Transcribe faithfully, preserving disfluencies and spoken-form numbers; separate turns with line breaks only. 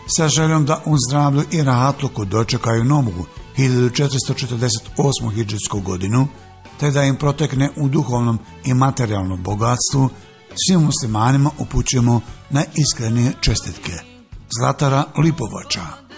sa željom da u zdravlju i rahatluku dočekaju novu hiljadu četiristo četrdeset osmu hidžetsku godinu, te da im protekne u duhovnom i materijalnom bogatstvu, svim muslimanima upućujemo najiskrenije čestitke. Zlatara Lipovača.